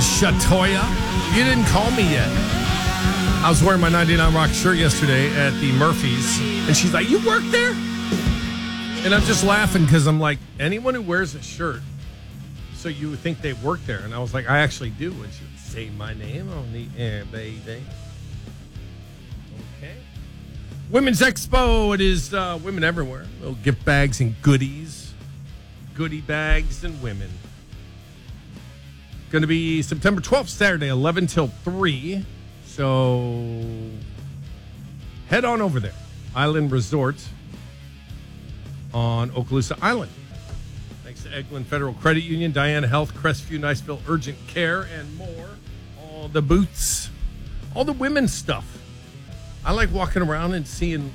Shatoya. You didn't call me yet. I was wearing my 99 Rock shirt yesterday at the Murphy's, and she's like, you work there? And I'm just laughing because I'm like, anyone who wears a shirt, so you would think they work there. And I was like, I actually do. And she would say my name on the air, baby. Okay. Women's Expo. It is women everywhere. Little gift bags and goodies. Goodie bags and women. Going to be September 12th, Saturday, 11 till 3. So head on over there. Island Resort on Okaloosa Island. Thanks to Eglin Federal Credit Union, Diana Health, Crestview, Niceville Urgent Care, and more. All the boots, all the women's stuff. I like walking around and seeing,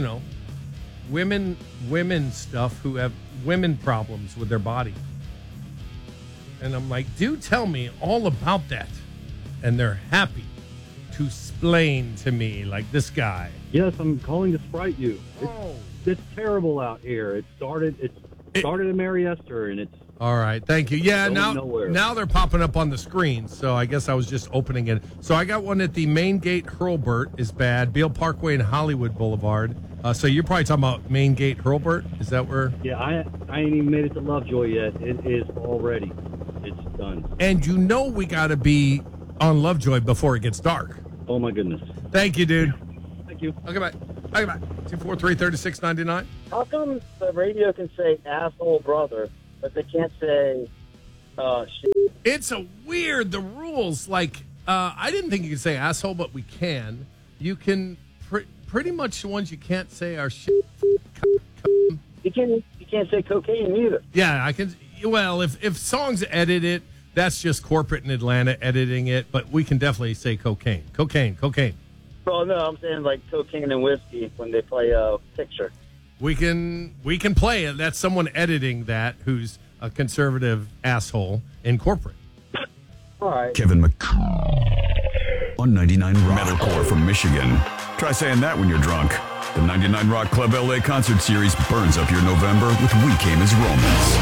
women stuff who have women problems with their body. And I'm like, do tell me all about that. And they're happy to explain to me, like this guy. Yes, I'm calling to sprite you. It's terrible out here. It started in Mariester, and it's all right. Thank you. Yeah, now they're popping up on the screen, so I guess I was just opening it. So I got one at the Main Gate. Hurlburt is bad. Beale Parkway and Hollywood Boulevard. So you're probably talking about Main Gate, Hurlburt. Is that where? Yeah, I ain't even made it to Lovejoy yet. It is already. It's done. And we got to be on Lovejoy before it gets dark. Oh my goodness. Thank you, dude. Thank you. Okay, bye. 243-3699. How come the radio can say asshole brother, but they can't say shit? It's the rules. Like, I didn't think you could say asshole, but we can. You can, pretty much the ones you can't say are shit. You can't say cocaine either. Yeah, I can. Well, if songs edit it, that's just corporate in Atlanta editing it, but we can definitely say cocaine. Cocaine. Well, no, I'm saying like cocaine and whiskey when they play a picture. We can play it. That's someone editing that who's a conservative asshole in corporate. All right. Kevin on 99 Rock. Metalcore from Michigan. Try saying that when you're drunk. The 99 Rock Club LA concert series burns up your November with We Came as Romans.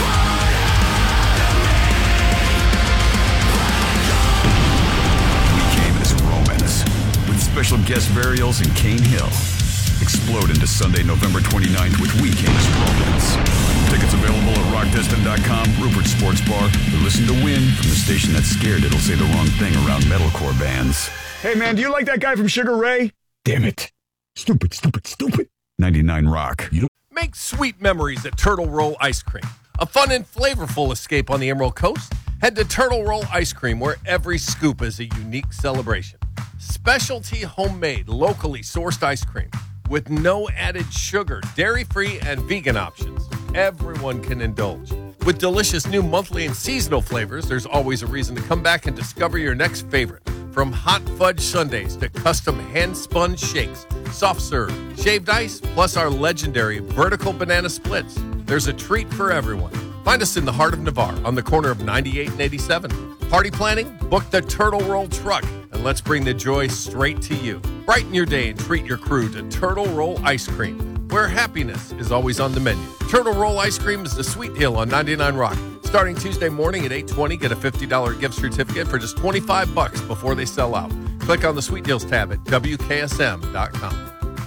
Special guest burials in Cane Hill. Explode into Sunday, November 29th with We Came as Romans. Tickets available at rockdestin.com, Rupert Sports Bar, or listen to Win from the station that's scared it'll say the wrong thing around metalcore bands. Hey man, do you like that guy from Sugar Ray? Damn it. Stupid. 99 Rock. Make sweet memories at Turtle Roll Ice Cream. A fun and flavorful escape on the Emerald Coast. Head to Turtle Roll Ice Cream, where every scoop is a unique celebration. Specialty homemade, locally sourced ice cream with no added sugar, dairy-free, and vegan options. Everyone can indulge. With delicious new monthly and seasonal flavors, there's always a reason to come back and discover your next favorite. From hot fudge sundaes to custom hand-spun shakes, soft serve, shaved ice, plus our legendary vertical banana splits. There's a treat for everyone. Find us in the heart of Navarre on the corner of 98 and 87. Party planning? Book the Turtle Roll truck, and let's bring the joy straight to you. Brighten your day and treat your crew to Turtle Roll Ice Cream, where happiness is always on the menu. Turtle Roll Ice Cream is the Sweet Deal on 99 Rock. Starting Tuesday morning at 8:20, get a $50 gift certificate for just $25 before they sell out. Click on the Sweet Deals tab at WKSM.com.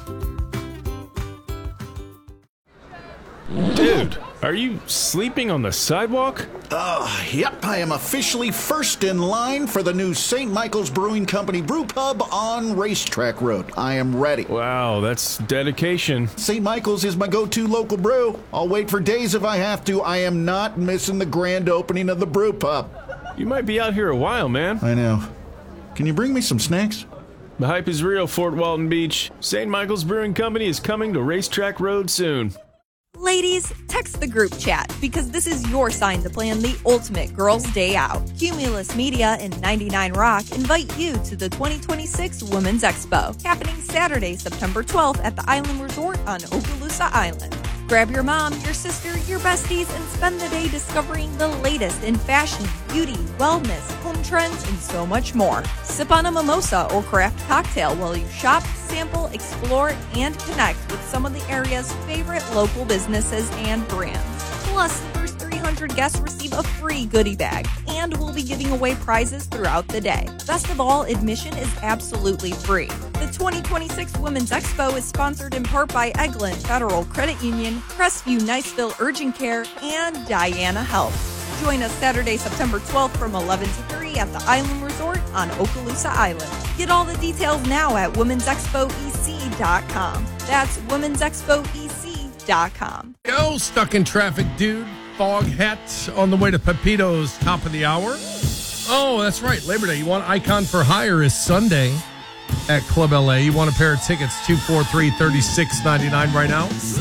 Dude, are you sleeping on the sidewalk? Yep, I am officially first in line for the new St. Michael's Brewing Company brew pub on Racetrack Road. I am ready. Wow, that's dedication. St. Michael's is my go-to local brew. I'll wait for days if I have to. I am not missing the grand opening of the brew pub. You might be out here a while, man. I know. Can you bring me some snacks? The hype is real, Fort Walton Beach. St. Michael's Brewing Company is coming to Racetrack Road soon. Ladies, text the group chat because this is your sign to plan the ultimate girls' day out. Cumulus Media and 99 Rock invite you to the 2026 Women's Expo, happening Saturday, September 12th at the Island Resort on Okaloosa Island. Grab your mom, your sister, your besties, and spend the day discovering the latest in fashion, beauty, wellness, home trends, and so much more. Sip on a mimosa or craft cocktail while you shop, sample, explore, and connect with some of the area's favorite local businesses and brands. Plus, the first 300 300 guests receive a free goodie bag, and we'll be giving away prizes throughout the day. Best of all, admission is absolutely free. The 2026 Women's Expo is sponsored in part by Eglin Federal Credit Union, Crestview Niceville Urgent Care, and Diana Health. Join us Saturday, September 12th from 11 to 3 at the Island Resort on Okaloosa Island. Get all the details now at womensexpoec.com. That's womensexpoec.com. Yo, stuck in traffic, dude. Fog hat on the way to Pepito's, top of the hour. Oh, that's right. Labor Day. You want Icon for Hire is Sunday at Club LA. You want a pair of tickets, $243-36.99 right now.